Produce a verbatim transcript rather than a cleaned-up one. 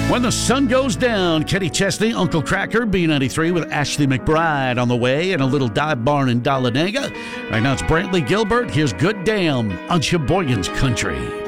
When the Sun Goes Down, Kenny Chesney, Uncle Cracker, B ninety-three with Ashley McBride on the way and a little dive bar in Dahlonega. Right now it's Brantley Gilbert. Here's Good Damn on Sheboygan's Country.